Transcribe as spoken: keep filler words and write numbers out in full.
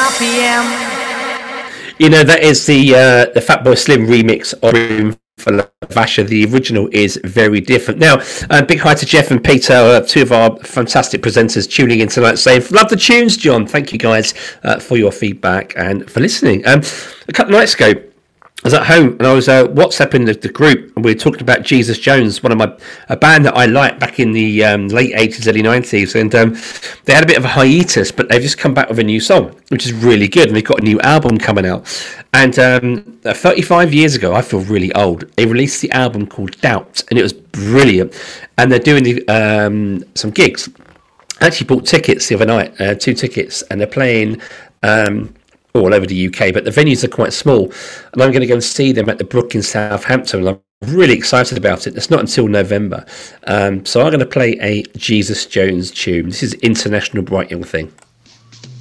R P M. You know, that is the uh, the Fatboy Slim remix of Room for Lavasha. The original is very different. Now, uh, big hi to Jeff and Peter, uh, two of our fantastic presenters tuning in tonight, saying, love the tunes, John. Thank you guys uh, for your feedback and for listening. Um, a couple of nights ago, I was at home and I was uh, WhatsApping the, the group, and we were talking about Jesus Jones, one of my a band that I liked back in the um, late eighties, early nineties, and um, they had a bit of a hiatus, but they've just come back with a new song, which is really good, and they've got a new album coming out. And um, thirty-five years ago, I feel really old, they released the album called Doubt, and it was brilliant. And they're doing the, um, some gigs. I actually bought tickets the other night, uh, two tickets, and they're playing Um, all over the U K, but the venues are quite small, and I'm going to go and see them at the Brook in Southampton, and I'm really excited about it. It's not until November, um, so I'm going to play a Jesus Jones tune. This is International Bright Young Thing.